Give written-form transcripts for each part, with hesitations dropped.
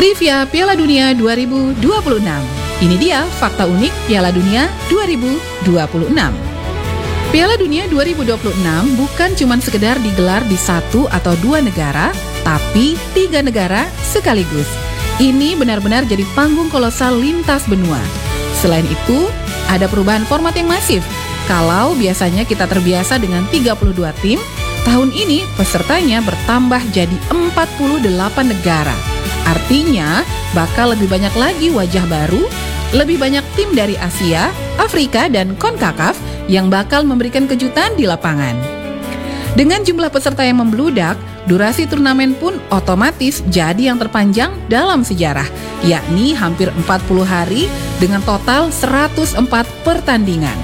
Trivia Piala Dunia 2026. Ini dia fakta unik Piala Dunia 2026. Piala Dunia 2026 bukan cuma sekedar digelar di 1 atau 2 negara, tapi 3 negara sekaligus. Ini benar-benar jadi panggung kolosal lintas benua. Selain itu, ada perubahan format yang masif. Kalau biasanya kita terbiasa dengan 32 tim, tahun ini pesertanya bertambah jadi 48 negara. Artinya, bakal lebih banyak lagi wajah baru, lebih banyak tim dari Asia, Afrika, dan CONCACAF yang bakal memberikan kejutan di lapangan. Dengan jumlah peserta yang membludak, durasi turnamen pun otomatis jadi yang terpanjang dalam sejarah, yakni hampir 40 hari dengan total 104 pertandingan.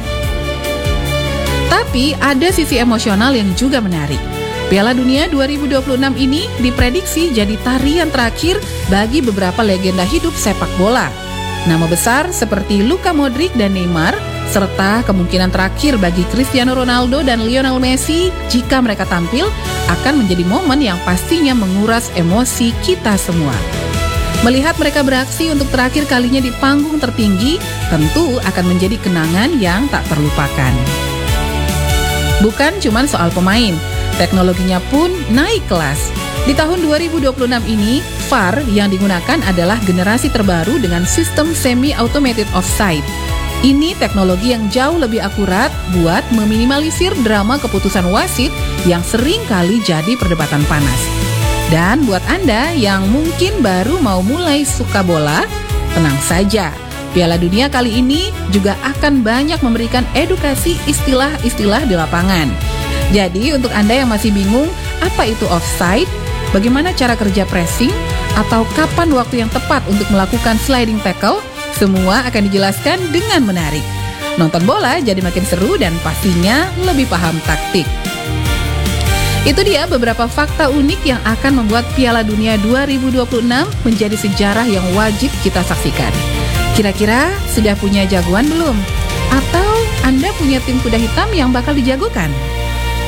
Tapi ada sisi emosional yang juga menarik. Piala Dunia 2026 ini diprediksi jadi tarian terakhir bagi beberapa legenda hidup sepak bola. Nama besar seperti Luka Modric dan Neymar, serta kemungkinan terakhir bagi Cristiano Ronaldo dan Lionel Messi jika mereka tampil, akan menjadi momen yang pastinya menguras emosi kita semua. Melihat mereka beraksi untuk terakhir kalinya di panggung tertinggi, tentu akan menjadi kenangan yang tak terlupakan. Bukan cuma soal pemain, teknologinya pun naik kelas. Di tahun 2026 ini, VAR yang digunakan adalah generasi terbaru dengan sistem semi-automated offside. Ini teknologi yang jauh lebih akurat buat meminimalisir drama keputusan wasit yang sering kali jadi perdebatan panas. Dan buat Anda yang mungkin baru mau mulai suka bola, tenang saja. Piala Dunia kali ini juga akan banyak memberikan edukasi istilah-istilah di lapangan. Jadi untuk Anda yang masih bingung apa itu offside, bagaimana cara kerja pressing, atau kapan waktu yang tepat untuk melakukan sliding tackle, semua akan dijelaskan dengan menarik. Nonton bola jadi makin seru dan pastinya lebih paham taktik. Itu dia beberapa fakta unik yang akan membuat Piala Dunia 2026 menjadi sejarah yang wajib kita saksikan. Kira-kira sudah punya jagoan belum? Atau Anda punya tim kuda hitam yang bakal dijagokan?